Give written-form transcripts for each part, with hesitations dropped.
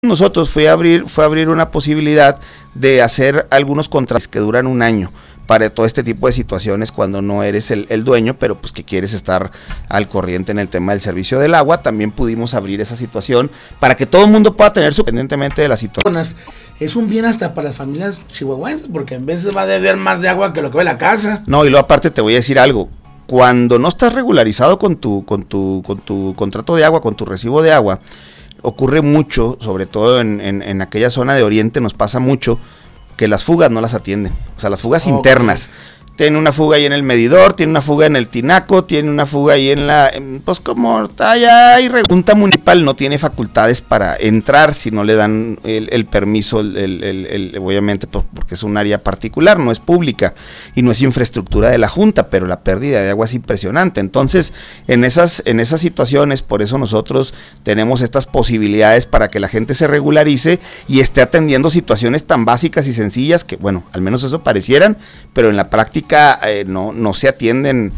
nosotros fue abrir una posibilidad de hacer algunos contratos que duran un año para todo este tipo de situaciones cuando no eres el dueño, pero pues que quieres estar al corriente en el tema del servicio del agua. También pudimos abrir esa situación para que todo el mundo pueda tener su independientemente de la situación. Es un bien hasta para las familias chihuahuenses, porque en veces va a deber más de agua que lo que ve la casa. No, y luego aparte te voy a decir algo. Cuando no estás regularizado con tu contrato de agua, con tu recibo de agua, ocurre mucho, sobre todo en aquella zona de Oriente, nos pasa mucho que las fugas no las atienden, o sea, las fugas internas. Tiene una fuga ahí en el medidor, tiene una fuga en el tinaco, tiene una fuga ahí pues como está allá, y Junta Municipal no tiene facultades para entrar si no le dan el permiso, obviamente porque es un área particular, no es pública y no es infraestructura de la Junta, pero la pérdida de agua es impresionante. Entonces, en esas situaciones, por eso nosotros tenemos estas posibilidades para que la gente se regularice y esté atendiendo situaciones tan básicas y sencillas que, bueno, al menos eso parecieran, pero en la práctica no se atienden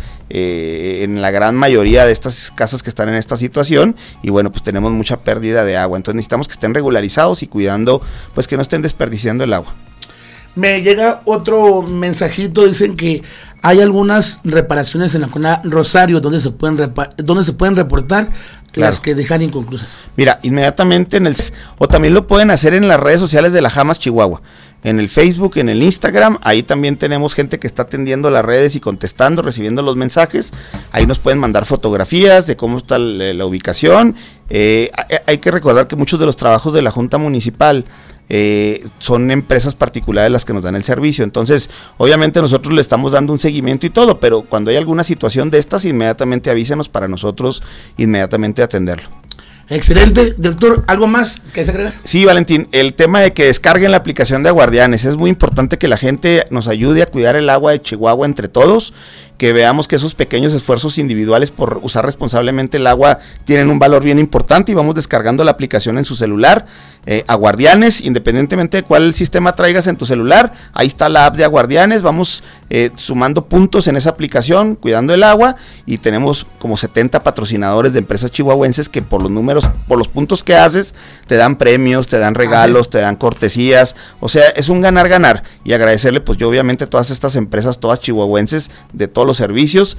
en la gran mayoría de estas casas que están en esta situación, y bueno, pues tenemos mucha pérdida de agua. Entonces necesitamos que estén regularizados y cuidando, pues que no estén desperdiciando el agua. Me llega otro mensajito, dicen que hay algunas reparaciones en la zona Rosario donde se pueden reportar. Claro. Las que dejan inconclusas. Mira, inmediatamente o también lo pueden hacer en las redes sociales de la Jamas Chihuahua, en el Facebook, en el Instagram. Ahí también tenemos gente que está atendiendo las redes y contestando, recibiendo los mensajes. Ahí nos pueden mandar fotografías de cómo está la ubicación. Hay que recordar que muchos de los trabajos de la Junta Municipal son empresas particulares las que nos dan el servicio. Entonces, obviamente nosotros le estamos dando un seguimiento y todo, pero cuando hay alguna situación de estas, inmediatamente avísenos para nosotros inmediatamente atenderlo. Excelente, director, ¿algo más que se agregar? Sí, Valentín, el tema de que descarguen la aplicación de Aguardianes, es muy importante que la gente nos ayude a cuidar el agua de Chihuahua entre todos, que veamos que esos pequeños esfuerzos individuales por usar responsablemente el agua tienen un valor bien importante, y vamos descargando la aplicación en su celular, Aguardianes, independientemente de cuál sistema traigas en tu celular, ahí está la app de Aguardianes. Vamos sumando puntos en esa aplicación, cuidando el agua, y tenemos como 70 patrocinadores de empresas chihuahuenses que por los números, por los puntos que haces, te dan premios, te dan regalos, te dan cortesías, o sea, es un ganar-ganar, y agradecerle pues yo obviamente a todas estas empresas, todas chihuahuenses, de todos los servicios,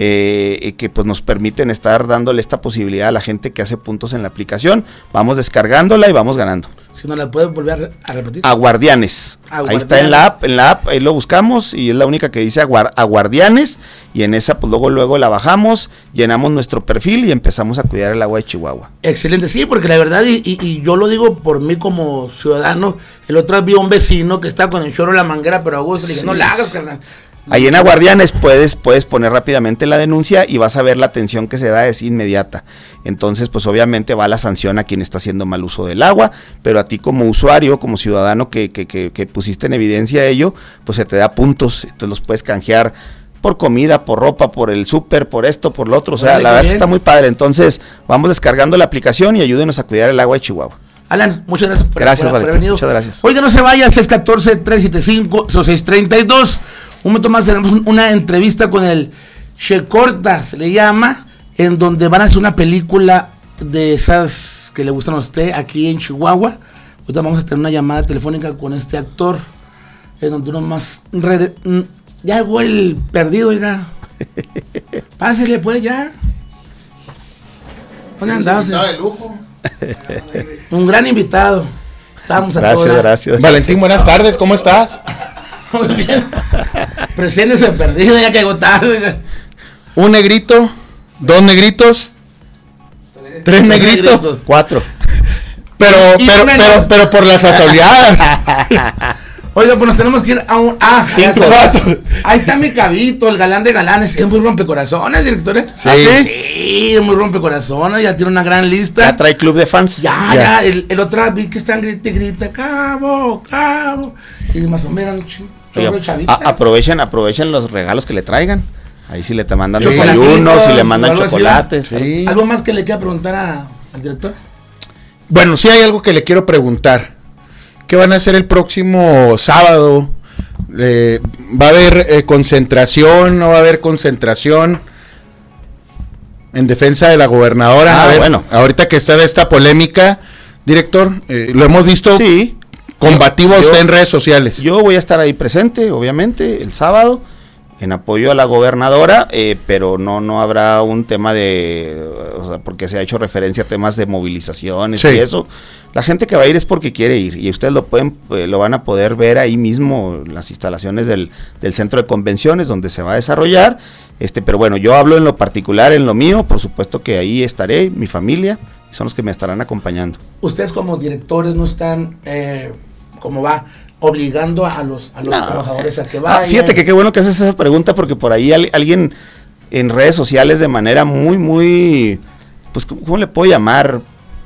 que pues nos permiten estar dándole esta posibilidad a la gente que hace puntos en la aplicación. Vamos descargándola y vamos ganando. Si no la puedes volver a repetir. Aguardianes. Ahí está en la app, ahí lo buscamos y es la única que dice Aguardianes, y en esa pues luego la bajamos, llenamos nuestro perfil y empezamos a cuidar el agua de Chihuahua. Excelente, sí, porque la verdad, y yo lo digo por mí como ciudadano, el otro día vi a un vecino que está con el chorro de la manguera, pero a gusto, le dije, no la hagas, carnal. Ahí en Aguardianes puedes poner rápidamente la denuncia y vas a ver la atención que se da, es inmediata. Entonces, pues obviamente va la sanción a quien está haciendo mal uso del agua, pero a ti como usuario, como ciudadano que pusiste en evidencia ello, pues se te da puntos, entonces los puedes canjear por comida, por ropa, por el súper, por esto, por lo otro. O sea, la verdad está muy padre. Entonces, vamos descargando la aplicación y ayúdenos a cuidar el agua de Chihuahua. Alan, muchas gracias por haber venido. Muchas gracias. Oiga, no se vaya, 614-375-0632. Un momento más tenemos una entrevista con el Checorta, se le llama, en donde van a hacer una película de esas que le gustan a usted aquí en Chihuahua. Ahorita vamos a tener una llamada telefónica con este actor, en donde uno más... Ya llegó el perdido, oiga. Pásele pues ya. ¿Dónde andamos? De lujo. Un gran invitado. Estábamos a todos. Gracias. Valentín, buenas tardes, ¿cómo estás? Muy bien. Preséntese perdido, ya que llegó tarde. Un negrito, dos negritos, tres negritos, 4. Pero por las asoleadas. Oiga, pues nos tenemos que ir a un... ahí está mi cabito, el galán de galanes. Es muy rompecorazones, director. Sí, muy rompecorazones. Ya tiene una gran lista. Ya trae club de fans. Ya. El otro vi que están grita, cabo. Y más o menos aprovechen los regalos que le traigan. Ahí sí le te mandan Sí. desayunos, si le mandan chocolates. Sí. ¿Algo más que le quiera preguntar al director? Bueno, sí hay algo que le quiero preguntar. ¿Qué van a hacer el próximo sábado? ¿Va a haber concentración? ¿No va a haber concentración? En defensa de la gobernadora. Bueno. Ahorita que está esta polémica Director, lo hemos visto Sí. combativo a usted en redes sociales. Yo voy a estar ahí presente, obviamente, el sábado, en apoyo a la gobernadora, pero no habrá un tema o sea, porque se ha hecho referencia a temas de movilizaciones Sí. y eso. La gente que va a ir es porque quiere ir, y ustedes lo van a poder ver ahí mismo, en las instalaciones del centro de convenciones donde se va a desarrollar. Pero bueno, yo hablo en lo particular, en lo mío, por supuesto que ahí estaré, mi familia, son los que me estarán acompañando. Ustedes como directores no están, obligando a los trabajadores a que vayan. Fíjate que qué bueno que haces esa pregunta, porque por ahí alguien en redes sociales de manera muy, pues, ¿cómo le puedo llamar?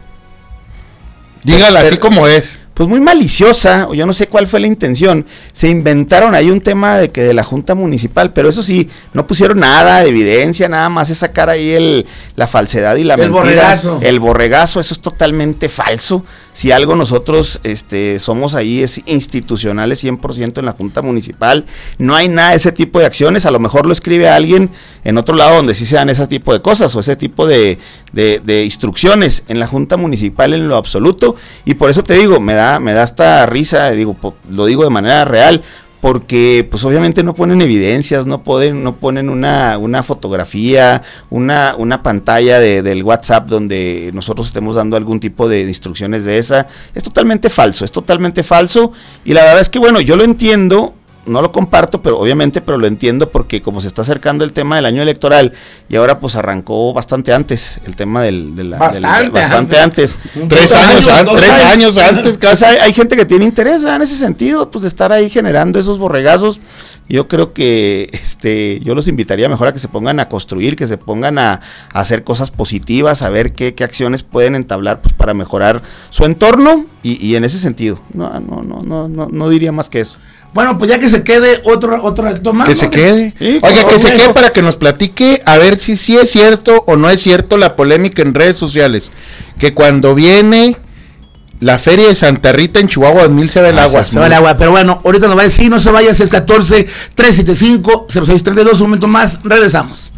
Dígala así como es. Pues muy maliciosa, o yo no sé cuál fue la intención. Se inventaron ahí un tema de la Junta Municipal, pero eso sí, no pusieron nada de evidencia, nada más es sacar ahí la falsedad y la mentira. Borregazo. El borregazo, eso es totalmente falso. Si algo nosotros somos ahí es institucionales 100% en la Junta Municipal, no hay nada de ese tipo de acciones. A lo mejor lo escribe alguien en otro lado donde sí se dan ese tipo de cosas o ese tipo de instrucciones. En la Junta Municipal en lo absoluto, y por eso te digo, me da hasta risa, lo digo de manera real, porque pues obviamente no ponen evidencias, no ponen una fotografía, una pantalla del WhatsApp donde nosotros estemos dando algún tipo de instrucciones de esa. Es totalmente falso, y la verdad es que bueno, yo lo entiendo, no lo comparto, pero lo entiendo, porque como se está acercando el tema del año electoral, y ahora pues arrancó bastante antes el tema bastante antes. 3 años antes. Casi hay gente que tiene interés, ¿verdad? En ese sentido, pues de estar ahí generando esos borregazos. Yo creo que yo los invitaría mejor a que se pongan a construir, que se pongan a hacer cosas positivas, a ver qué acciones pueden entablar, pues, para mejorar su entorno, y en ese sentido, no diría más que eso. Bueno, pues ya que se quede otro alto más. Que se quede. Sí, Oiga, que se bueno. quede para que nos platique a ver si sí es cierto o no es cierto la polémica en redes sociales. Que cuando viene la feria de Santa Rita en Chihuahua 2000 se va el agua. Se va el agua, pero bueno, ahorita nos va a decir, no se vaya, 614-375-0632, un momento más, regresamos.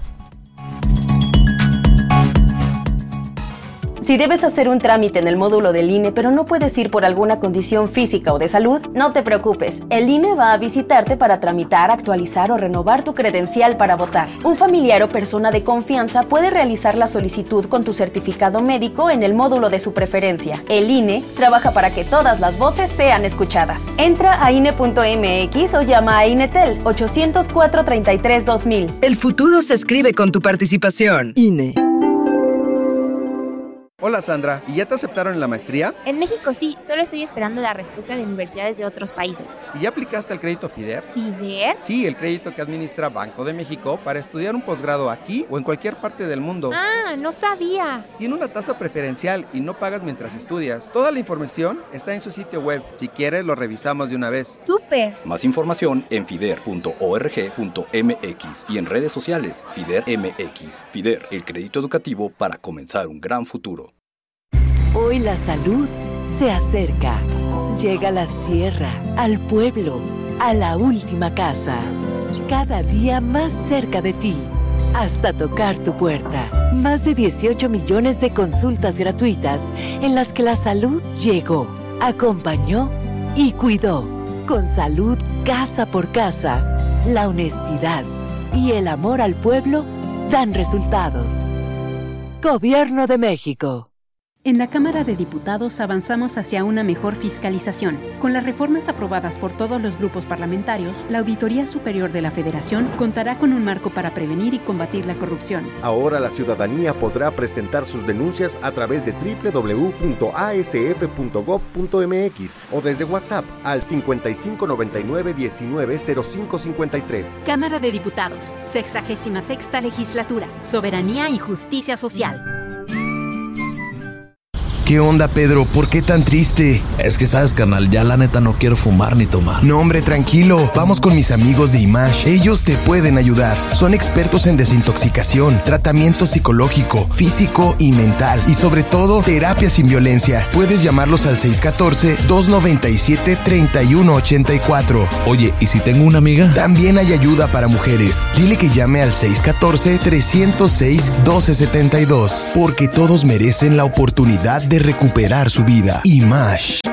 Si debes hacer un trámite en el módulo del INE, pero no puedes ir por alguna condición física o de salud, no te preocupes. El INE va a visitarte para tramitar, actualizar o renovar tu credencial para votar. Un familiar o persona de confianza puede realizar la solicitud con tu certificado médico en el módulo de su preferencia. El INE trabaja para que todas las voces sean escuchadas. Entra a INE.mx o llama a INETEL 804-33-2000. El futuro se escribe con tu participación. INE. Hola Sandra, ¿y ya te aceptaron en la maestría? En México sí, solo estoy esperando la respuesta de universidades de otros países. ¿Y ya aplicaste al crédito FIDER? ¿FIDER? Sí, el crédito que administra Banco de México para estudiar un posgrado aquí o en cualquier parte del mundo. Ah, no sabía. Tiene una tasa preferencial y no pagas mientras estudias. Toda la información está en su sitio web. Si quieres, lo revisamos de una vez. ¡Súper! Más información en fider.org.mx y en redes sociales FIDER MX. FIDER, el crédito educativo para comenzar un gran futuro. Hoy la salud se acerca. Llega a la sierra, al pueblo, a la última casa. Cada día más cerca de ti, hasta tocar tu puerta. Más de 18 millones de consultas gratuitas en las que la salud llegó, acompañó y cuidó. Con salud casa por casa, la honestidad y el amor al pueblo dan resultados. Gobierno de México. En la Cámara de Diputados avanzamos hacia una mejor fiscalización. Con las reformas aprobadas por todos los grupos parlamentarios, la Auditoría Superior de la Federación contará con un marco para prevenir y combatir la corrupción. Ahora la ciudadanía podrá presentar sus denuncias a través de www.asf.gov.mx o desde WhatsApp al 5599-190553. Cámara de Diputados, 66ª Legislatura, Soberanía y Justicia Social. ¿Qué onda, Pedro? ¿Por qué tan triste? Es que sabes, carnal, ya la neta no quiero fumar ni tomar. No, hombre, tranquilo. Vamos con mis amigos de Imash. Ellos te pueden ayudar. Son expertos en desintoxicación, tratamiento psicológico, físico y mental. Y sobre todo, terapia sin violencia. Puedes llamarlos al 614-297-3184. Oye, ¿y si tengo una amiga? También hay ayuda para mujeres. Dile que llame al 614-306-1272. Porque todos merecen la oportunidad de recuperar su vida. Image.